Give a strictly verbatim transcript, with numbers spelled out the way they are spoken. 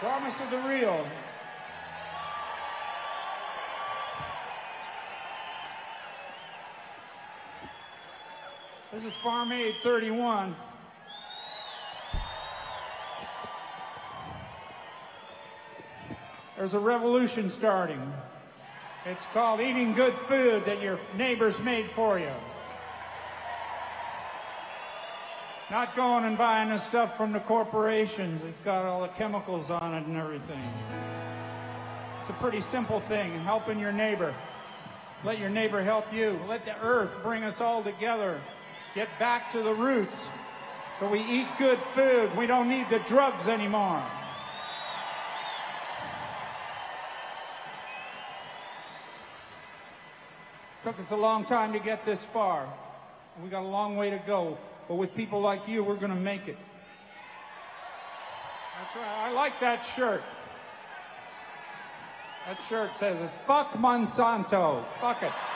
Promise of the real. This is Farm Aid thirty-one. There's a revolution starting. It's called eating good food that your neighbors made for you. Not going and buying the stuff from the corporations. It's got all the chemicals on it and everything. It's a pretty simple thing, helping your neighbor. Let your neighbor help you. Let the earth bring us all together. Get back to the roots. So we eat good food. We don't need the drugs anymore. Took us a long time to get this far. We got a long way to go. But with people like you, we're going to make it. That's right. I like that shirt. That shirt says, fuck Monsanto. Fuck it.